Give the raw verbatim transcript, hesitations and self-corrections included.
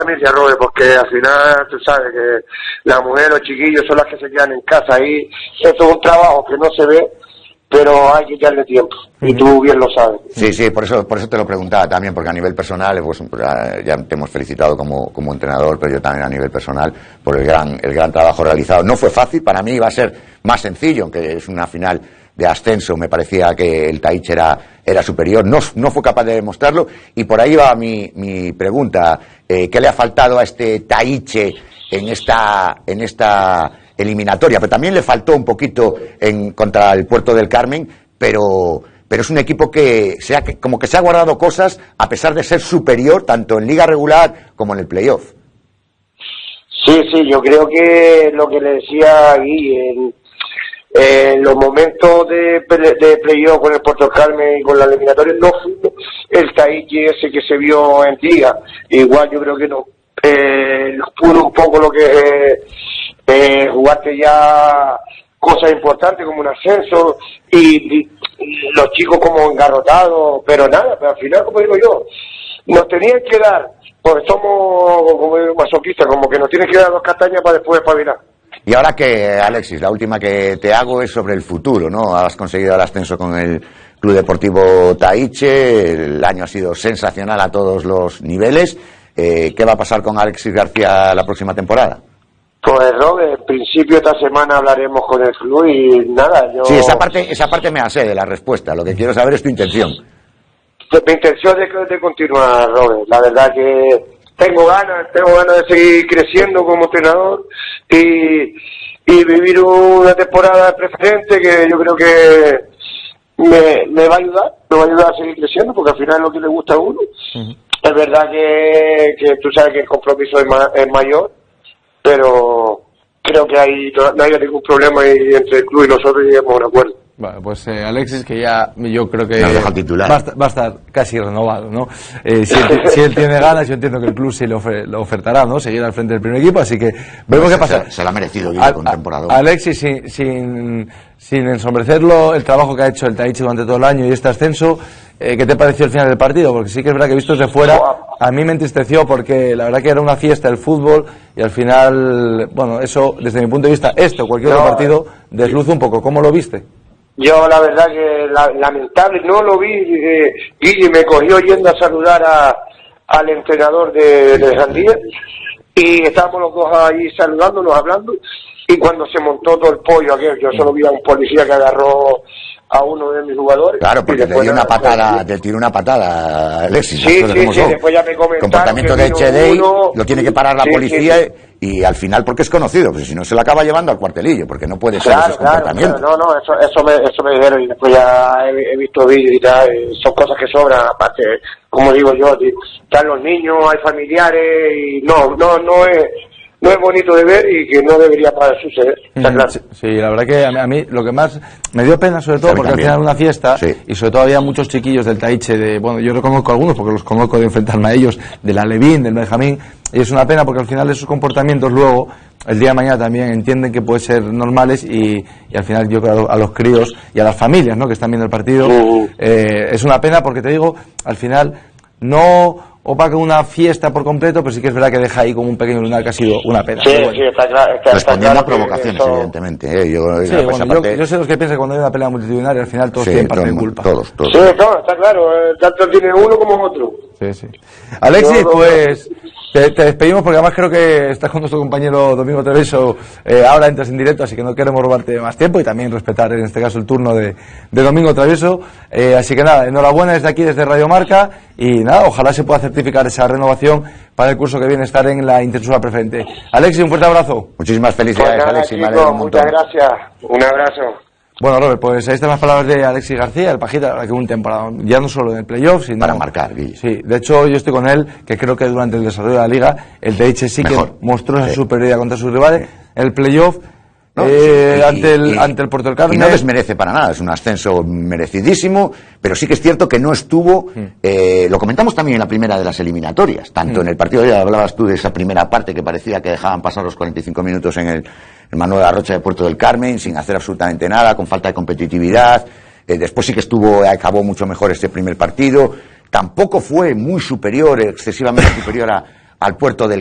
familia, Robert, porque al final tú sabes que la mujer, los chiquillos son las que se quedan en casa y esto es un trabajo que no se ve, pero hay que darle tiempo, y tú bien lo sabes. Sí, sí, por eso por eso te lo preguntaba también, porque a nivel personal, pues ya te hemos felicitado como, como entrenador, pero yo también a nivel personal por el gran el gran trabajo realizado. No fue fácil, para mí iba a ser más sencillo, aunque es una final de ascenso, me parecía que el Taiche era, era superior, no, no fue capaz de demostrarlo, y por ahí va mi, mi pregunta, eh, ¿qué le ha faltado a este Taiche en esta, en esta eliminatoria? Pero también le faltó un poquito en contra el Puerto del Carmen, pero pero es un equipo que se ha, como que se ha guardado cosas a pesar de ser superior tanto en liga regular como en el playoff. Sí, sí, yo creo que lo que le decía Gui, en, en los momentos de, de playoff con el Puerto del Carmen y con la eliminatoria, no fue el Taiche ese que se vio en liga. Igual yo creo que no. Eh, nos pudo un poco lo que eh, eh, jugaste ya cosas importantes como un ascenso y, y, y los chicos como engarrotados, pero nada, pero al final, como digo yo, nos tenían que dar, porque somos como masoquistas, como que nos tienen que dar dos castañas para después espabilar. Y ahora que, Alexis, la última que te hago es sobre el futuro, ¿no? Has conseguido el ascenso con el Club Deportivo Taiche, el año ha sido sensacional a todos los niveles. Eh, ¿Qué va a pasar con Alexis García la próxima temporada? Pues Robert, en principio esta semana hablaremos con el club y nada, yo... Sí, esa parte, esa parte me hace de la respuesta, lo que quiero saber es tu intención. Mi intención es de continuar, Robert, la verdad que tengo ganas, tengo ganas de seguir creciendo como entrenador y, y vivir una temporada preferente que yo creo que me, me va a ayudar, me va a ayudar a seguir creciendo porque al final es lo que le gusta a uno. Uh-huh. Es verdad que, que tú sabes que el compromiso es, ma, es mayor, pero creo que ahí no hay ningún problema y entre el club y nosotros llegamos a un acuerdo. Bueno, pues eh, Alexis, que ya yo creo que nos deja el titular. Va, a estar, va a estar casi renovado, ¿no? Eh, si, él, si él tiene ganas, yo entiendo que el club sí lo, ofre, lo ofertará, ¿no? Seguir al frente del primer equipo, así que veremos qué pasa. Se, se lo ha merecido a, con temporada. Alexis, sin, sin, sin ensombrecerlo, el trabajo que ha hecho el Taiche durante todo el año y este ascenso, eh, ¿qué te pareció el final del partido? Porque sí que es verdad que visto desde fuera, a mí me entristeció porque la verdad que era una fiesta el fútbol y al final, bueno, eso desde mi punto de vista, esto, cualquier otro partido, desluce un poco. ¿Cómo lo viste? Yo la verdad que la, lamentable, no lo vi, eh, Guille me cogió yendo a saludar a, al entrenador de, de Jandía y estábamos los dos ahí saludándonos, hablando, y cuando se montó todo el pollo aquel, yo solo vi a un policía que agarró a uno de mis jugadores. Claro, porque te dio una patada, te tiró una patada, Alexis. Sí, sí, sí, después ya me comentaron comportamiento de Echedey, lo tiene que parar la sí, policía sí, sí. Y al final porque es conocido, pues si no se lo acaba llevando al cuartelillo, porque no puede ser claro, esos claro, comportamientos. Claro, no, no, eso, eso, me, eso me dijeron y después ya he, he visto vídeos y tal, y son cosas que sobran, aparte, como digo yo, están los niños, hay familiares y no, no, no es... no es bonito de ver y que no debería para suceder, está claro. Sí, sí, la verdad que a mí, a mí lo que más me dio pena sobre todo porque también. al final era una fiesta sí. Y sobre todo había muchos chiquillos del Taiche, de, bueno, yo reconozco a algunos porque los conozco de enfrentarme a ellos, del Alevín, del Benjamín, y es una pena porque al final esos comportamientos luego, el día de mañana también entienden que pueden ser normales y, y al final yo creo a los críos y a las familias, ¿no?, que están viendo el partido, uh-huh. eh, es una pena porque te digo, al final no opaca una fiesta por completo, pero sí que es verdad que deja ahí como un pequeño lunar que ha sido una pena. Sí, bueno. sí, está claro. Está, Respondiendo está claro a provocaciones, eso... evidentemente. ¿eh? Yo, sí, bueno, parte... yo, yo sé los que piensan que cuando hay una pelea multitudinaria al final todos sí, tienen parte todo, de culpa. Todos, todos. Sí, todo, está claro. Eh, tanto tiene uno como otro. Sí, sí. Alexis, pues te, te despedimos porque además creo que estás con nuestro compañero Domingo Treviso, eh, ahora entras en directo, así que no queremos robarte más tiempo y también respetar en este caso el turno de, de Domingo Treviso. Eh, así que nada, enhorabuena desde aquí, desde Radio Marca, y nada, ojalá se pueda certificar esa renovación para el curso que viene, estar en la Intensura Preferente. Alexis, un fuerte abrazo. Muchísimas felicidades, pues nada, Alexis. Chicos, muchas gracias. Un abrazo. Bueno, Robert, pues ahí están las palabras de Alexis García, el Pajita, la verdad que un temporada, ya no solo en el playoff, sino... Para marcar, Guille. Sí, de hecho yo estoy con él, que creo que durante el desarrollo de la Liga, el Taiche sí Mejor. que mostró esa sí. superioridad contra sus rivales, el playoff, no, eh, y, ante, el, y, ante el Puerto del Carmen... Y no desmerece para nada, es un ascenso merecidísimo, pero sí que es cierto que no estuvo... Mm. Eh, lo comentamos también en la primera de las eliminatorias, tanto mm. en el partido, ya hablabas tú de esa primera parte que parecía que dejaban pasar los cuarenta y cinco minutos en el... el Manuel Arrocha de Puerto del Carmen, sin hacer absolutamente nada, con falta de competitividad. Eh, después sí que estuvo, acabó mucho mejor este primer partido. Tampoco fue muy superior, excesivamente superior a, al puerto del